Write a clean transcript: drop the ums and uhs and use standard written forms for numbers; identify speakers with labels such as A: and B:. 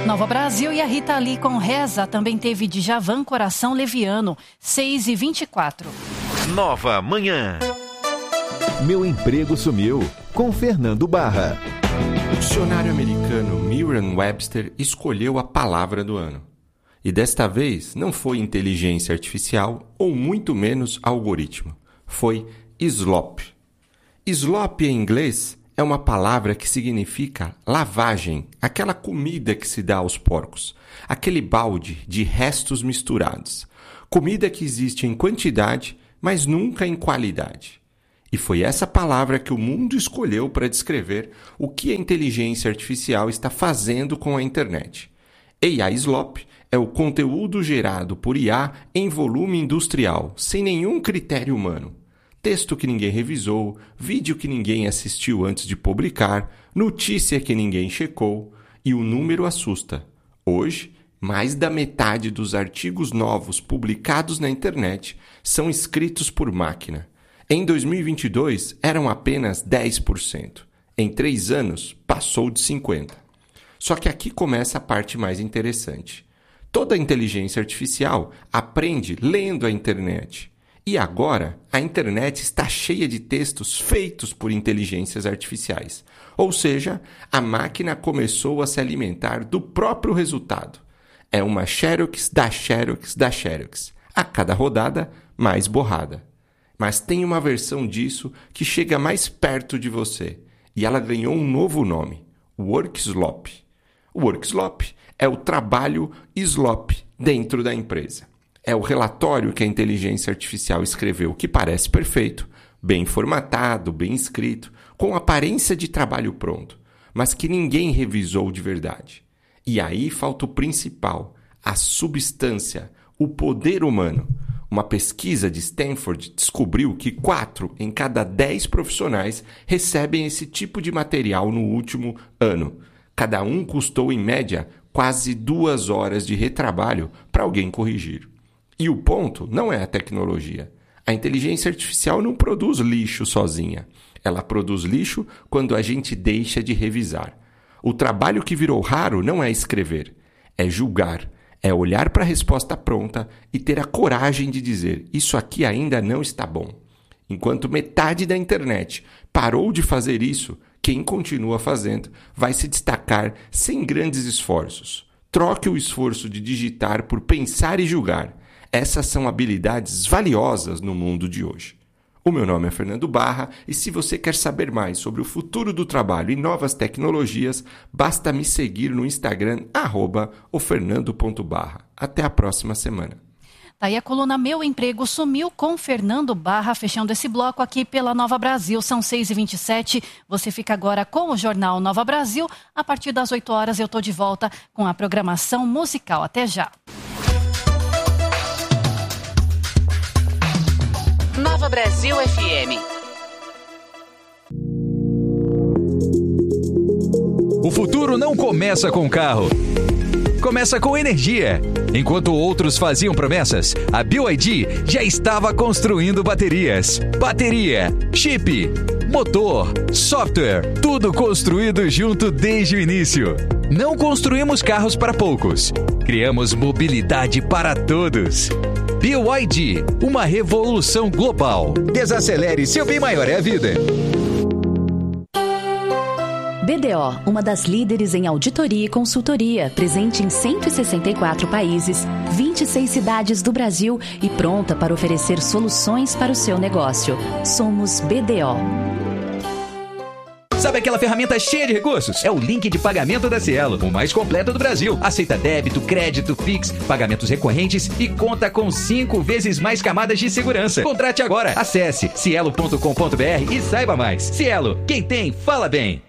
A: Nova Brasil e a Rita Lee com Reza. Também teve Djavan, Coração Leviano, 6h24.
B: Nova Manhã.
C: Meu emprego sumiu, com Fernando Barra.
D: O dicionário americano Merriam-Webster escolheu a palavra do ano. E desta vez não foi inteligência artificial ou muito menos algoritmo. Foi slop. Slop em inglês é uma palavra que significa lavagem, aquela comida que se dá aos porcos, aquele balde de restos misturados. Comida que existe em quantidade, mas nunca em qualidade. E foi essa palavra que o mundo escolheu para descrever o que a inteligência artificial está fazendo com a internet. AI slop é o conteúdo gerado por IA em volume industrial, sem nenhum critério humano. Texto que ninguém revisou, vídeo que ninguém assistiu antes de publicar, notícia que ninguém checou, e o número assusta. Hoje, mais da metade dos artigos novos publicados na internet são escritos por máquina. Em 2022, eram apenas 10%. Em 3 anos, passou de 50%. Só que aqui começa a parte mais interessante. Toda inteligência artificial aprende lendo a internet. E agora, a internet está cheia de textos feitos por inteligências artificiais. Ou seja, a máquina começou a se alimentar do próprio resultado. É uma Xerox da Xerox da Xerox. A cada rodada, mais borrada. Mas tem uma versão disso que chega mais perto de você. E ela ganhou um novo nome. Workslop. Workslop é o trabalho slop dentro da empresa. É o relatório que a inteligência artificial escreveu, que parece perfeito, bem formatado, bem escrito, com aparência de trabalho pronto, mas que ninguém revisou de verdade. E aí falta o principal, a substância, o poder humano. Uma pesquisa de Stanford descobriu que 4 em cada 10 profissionais recebem esse tipo de material no último ano. Cada um custou, em média, quase 2 horas de retrabalho para alguém corrigir. E o ponto não é a tecnologia. A inteligência artificial não produz lixo sozinha. Ela produz lixo quando a gente deixa de revisar. O trabalho que virou raro não é escrever, é julgar, é olhar para a resposta pronta e ter a coragem de dizer: isso aqui ainda não está bom. Enquanto metade da internet parou de fazer isso, quem continua fazendo vai se destacar sem grandes esforços. Troque o esforço de digitar por pensar e julgar. Essas são habilidades valiosas no mundo de hoje. O meu nome é Fernando Barra e se você quer saber mais sobre o futuro do trabalho e novas tecnologias, basta me seguir no Instagram @ofernando.barra. Até a próxima semana.
A: Daí a coluna Meu Emprego Sumiu com Fernando Barra, fechando esse bloco aqui pela Nova Brasil. São 6h27, você fica agora com o Jornal Nova Brasil. A partir das 8 horas eu estou de volta com a programação musical. Até já.
E: Nova Brasil FM.
F: O futuro não começa com carro. Começa com energia. Enquanto outros faziam promessas, a BYD já estava construindo baterias. Bateria, chip, motor, software, tudo construído junto desde o início. Não construímos carros para poucos. Criamos mobilidade para todos. BYD, uma revolução global. Desacelere, seu bem maior é a vida.
G: BDO, uma das líderes em auditoria e consultoria, presente em 164 países, 26 cidades do Brasil e pronta para oferecer soluções para o seu negócio. Somos BDO.
F: Sabe aquela ferramenta cheia de recursos? É o link de pagamento da Cielo, o mais completo do Brasil. Aceita débito, crédito, Pix, pagamentos recorrentes e conta com 5 vezes mais camadas de segurança. Contrate agora. Acesse cielo.com.br e saiba mais. Cielo, quem tem, fala bem.